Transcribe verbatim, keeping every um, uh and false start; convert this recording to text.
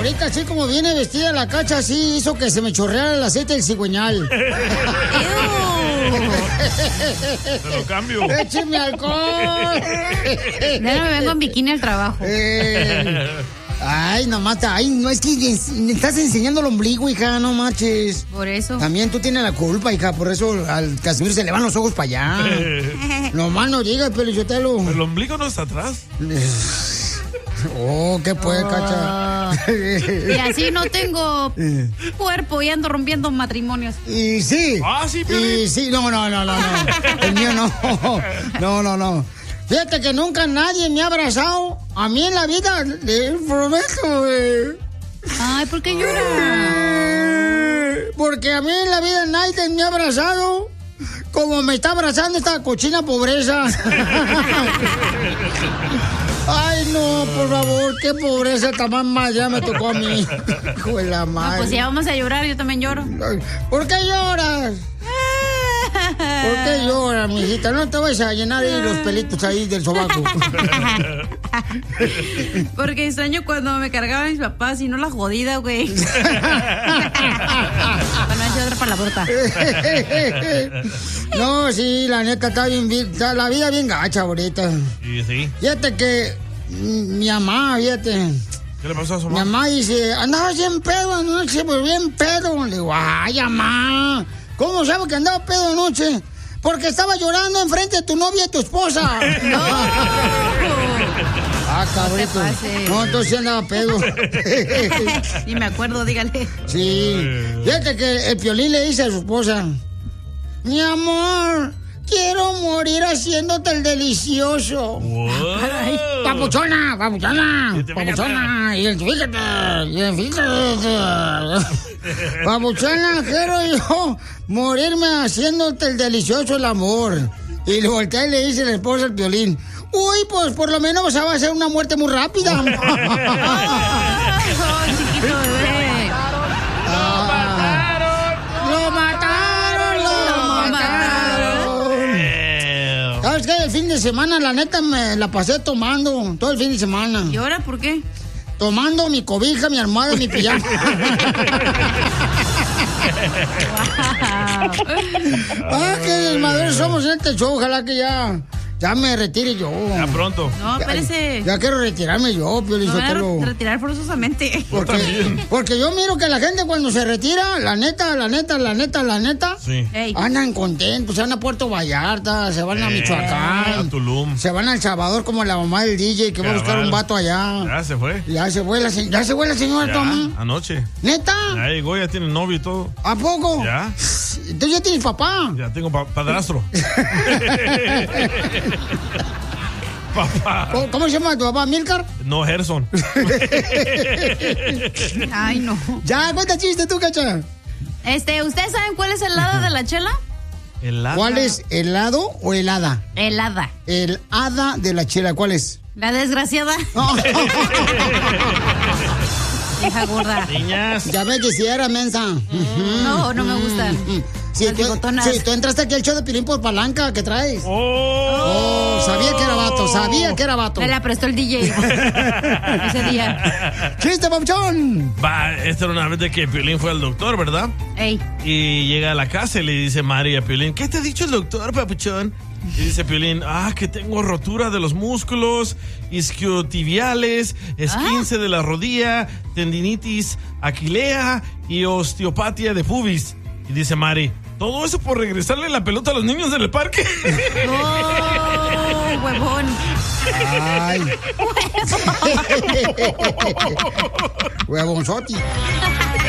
ahorita así como viene vestida la Cacha, así hizo que se me chorreara el aceite del cigüeñal. Te lo cambio. ¡Écheme alcohol! Ya no me vengo en bikini al trabajo. Eh, ay, nomás, ay, no, es que me estás enseñando el ombligo, hija, no manches. Por eso. También tú tienes la culpa, hija, por eso al Casimiro se le van los ojos para allá. Nomás no digas, Pelichotelo. ¿El ombligo no está atrás? Oh, ¿qué puede, oh. Cacha? Y así no tengo cuerpo y ando rompiendo matrimonios. Y sí. Ah, sí, Piolín. Y sí, no, no, no, no, no. El mío no. No, no, no. Fíjate que nunca nadie me ha abrazado. A mí en la vida, le prometo, güey. Ay, ¿por qué lloras? Porque a mí en la vida nadie me ha abrazado como me está abrazando esta cochina pobreza. Ay, no, por favor, qué pobreza tan más ya me tocó a mí. Hijo de la madre. No, pues si ya vamos a llorar, yo también lloro. ¿Por qué lloras? ¿Por qué lloras, mijita? No te vas a llenar ahí los pelitos ahí del sobaco. Porque extraño cuando me cargaban mis papás y no la jodida, güey. Bueno, es otra palabrota. No, sí, la neta está bien, está la vida bien gacha ahorita. Sí, sí. Fíjate que mi mamá, fíjate. ¿Qué le pasó a su mamá? Mi mamá dice, andaba bien pedo anoche, pero bien pedo. Le digo, ay, mamá, ¿cómo sabes que andaba pedo anoche? Porque estaba llorando enfrente de tu novia y tu esposa. No. Ah, cabrito. No, no, entonces sí andaba pedo. Ni me acuerdo, dígale. Sí. Fíjate que el Piolín le dice a su esposa, mi amor, quiero morir haciéndote el delicioso. Ay, papuchona, papuchona, papuchona, identifícate, identifícate. Papuchona, quiero yo morirme haciéndote el delicioso el amor. Y le voltea y le dice la esposa al Piolín, uy, pues por lo menos va a ser una muerte muy rápida. Oh, chiquito bebé. Lo mataron, lo mataron, lo mataron. ¿Sabes qué? El fin de semana, la neta, me la pasé tomando todo el fin de semana. ¿Y ahora por qué? Tomando mi cobija, mi almohada, mi pijama. Ah, qué desmadrosos somos en este show. Ojalá que ya, ya me retire yo. Ya pronto. No, espérese. Ya, ya quiero retirarme yo, Piolín. No, voy a retirar forzosamente. Porque, porque yo miro que la gente cuando se retira, la neta, la neta, la neta, la neta, sí. Andan contentos, se van a Puerto Vallarta, se van a Michoacán, a Tulum, se van a El Salvador como la mamá del D J que va a buscar un vato allá. Ya se fue. Ya se fue la, ya se fue la señora Tommy. Anoche. ¿Neta? Ya llegó, ya tiene novio y todo. ¿A poco? Ya. Entonces ya tienes papá. Ya tengo pa padrastro. Papá. ¿Cómo, ¿Cómo se llama tu papá? ¿Milcar? No, Gerson. Ay, no. Ya, cuenta chiste tú, Cacha. Este, ¿ustedes saben cuál es el hada de la chela? ¿El hada? ¿Cuál es, helado o helada? El hada. El hada de la chela, ¿cuál es? La desgraciada. Hija gorda. Niñas. Ya ves que si era mensa. No, no me gusta. Si tú, sí, tú entraste aquí al show de Pilín por palanca que traes. Oh. Oh, sabía que era vato, sabía que era vato. Me la prestó el D J ese día. ¡Chiste, papuchón! Va, esta era una vez de que Piolín fue al doctor, ¿verdad? Ey. Y llega a la casa y le dice Mari a Piolín, ¿qué te ha dicho el doctor, papuchón? Y dice Piolín, ah, que tengo rotura de los músculos, isquiotibiales, esguince ¿Ah? de la rodilla, tendinitis aquilea y osteopatía de pubis. Y dice Mari, ¿todo eso por regresarle la pelota a los niños en el parque? ¡Oh, huevón! ¡Ay! ¡Huevonzoti!